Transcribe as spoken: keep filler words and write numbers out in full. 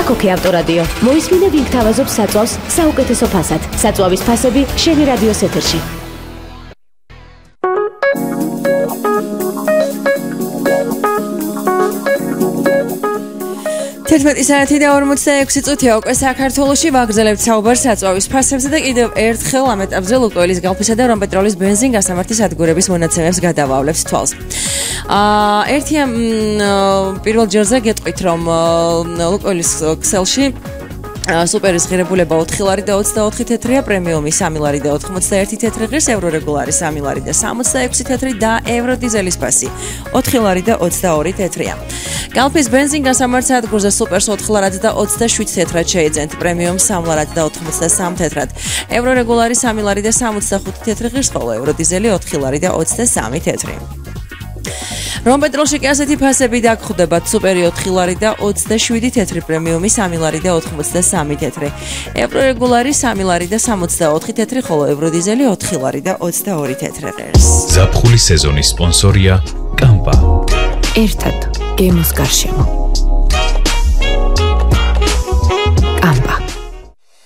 აქ ოქე ავტორადიო. მოისმინე ვინ გთავაზობს საწვავს საუკეთესო ფასად. საწვავის ფასები შენი რადიოს ეთერში. თერთმეტი საათი და ორმოცდაექვსი წუთია უკვე საქართველოში ვაგრძელებთ საუბარს საწვავის ფასებზე და კიდევ ერთხელ ამ ეტაპზე ლუკოილის გალფისა და რომპეტროლის ბენზინ-გასამართი სადგურების მონაცემებს გადავავლებთ თვალს. აა ერთია პირველ ჯერზე გეტყვით რომ ლუკოილის ქსელში სუპერის ღირებულება ოთხი ლარი და ოცდაოთხი თეთრია, პრემიუმი სამი ლარი და ოთხმოცდაერთი თეთრი ღირს, ევრორეგულარი სამი ლარი და სამოცდაექვსი თეთრი და ევროდიზელის ფასი ოთხი ლარი და ოცდაორი თეთრია. გალფის ბენზინ-გასამართ სადგურზე სუპერს ოთხ ლარად და ოცდაშვიდ თეთრად შეიძენთ, პრემიუმ სამ ლარად და ოთხმოცდასამ თეთრად, ევრორეგულარი სამი ლარი და სამოცდახუთი თეთრი ღირს, ხოლო ევროდიზელი ოთხი ლარი და ოცდასამი თეთრი. რომპეტროლში კი ასეთი ფასები დაგხვდებათ, სუპერი ოთხი ლარი და ოცდაშვიდი თეთრი, პრემიუმი სამი ლარი და ოთხმოცდასამი თეთრი, ევრორეგულარი სამი ლარი და სამოცდაოთხი თეთრი, ხოლო ევროდიზელი ოთხი ლარი და ოცდაორი თეთრი ღირს. ზაფხულის სეზონის სპონსორია კამპა. ერთად გემოს გარშემო.